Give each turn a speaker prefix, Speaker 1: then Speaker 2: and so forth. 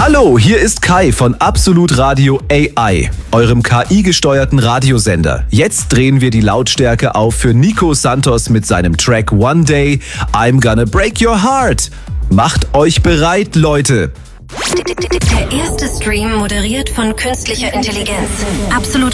Speaker 1: Hallo, hier ist Kai von Absolut Radio AI, eurem KI-gesteuerten Radiosender. Jetzt drehen wir die Lautstärke auf für Nico Santos mit seinem Track One Day, I'm Gonna Break Your Heart. Macht euch bereit, Leute.
Speaker 2: Der erste Stream moderiert von künstlicher Intelligenz. Absolut